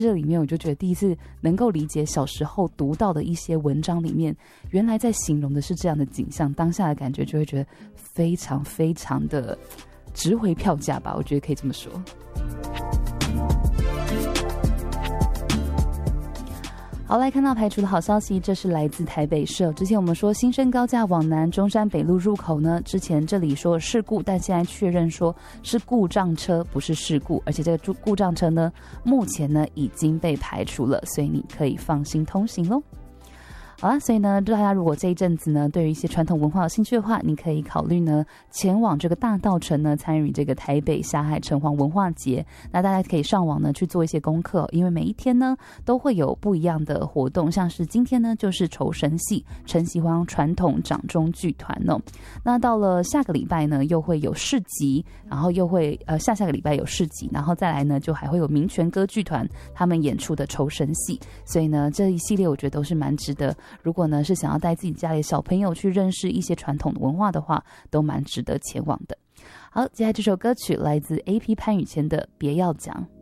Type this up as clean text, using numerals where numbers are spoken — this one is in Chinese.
这里面我就觉得第一次能够理解小时候读到的一些文章里面，原来在形容的是这样的景象，当下的感觉就会觉得非常非常的值回票价吧，我觉得可以这么说。好，来看到排除的好消息，这是来自台北市。之前我们说新生高架往南中山北路入口呢，之前这里说事故，但现在确认说是故障车，不是事故，而且这个故障车呢，目前呢已经被排除了，所以你可以放心通行咯。好啦，所以呢，大家如果这一阵子呢，对于一些传统文化有兴趣的话，你可以考虑呢，前往这个大稻埕呢，参与这个台北霞海城隍文化节。那大家可以上网呢去做一些功课，因为每一天呢都会有不一样的活动，像是今天呢就是酬神戏陈锡煌传统掌中剧团哦。那到了下个礼拜呢，又会有市集，然后又会下下个礼拜有市集，然后再来呢就还会有民权歌剧团他们演出的酬神戏。所以呢，这一系列我觉得都是蛮值得。如果呢是想要带自己家里的小朋友去认识一些传统的文化的话，都蛮值得前往的。好，接下来这首歌曲来自 AP 潘雨谦的《别要讲》。